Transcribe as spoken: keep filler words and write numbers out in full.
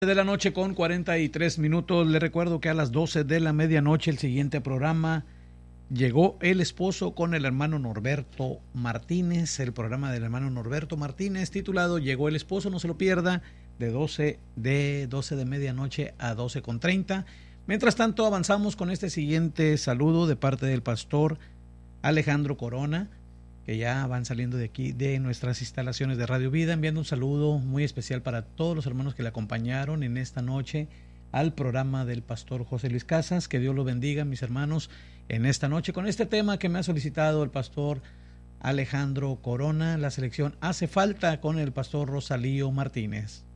De la noche con cuarenta y tres minutos. Le recuerdo que a las doce de la medianoche el siguiente programa Llegó el Esposo con el hermano Norberto Martínez, el programa del hermano Norberto Martínez titulado Llegó el Esposo, no se lo pierda, de doce de, doce de medianoche a doce con treinta. Mientras tanto avanzamos con este siguiente saludo de parte del pastor Alejandro Corona, que ya van saliendo de aquí, de nuestras instalaciones de Radio Vida, enviando un saludo muy especial para todos los hermanos que le acompañaron en esta noche al programa del pastor José Luis Casas. Que Dios los bendiga, mis hermanos, en esta noche con este tema que me ha solicitado el pastor Alejandro Corona, la selección Hace Falta con el pastor Rosalío Martínez.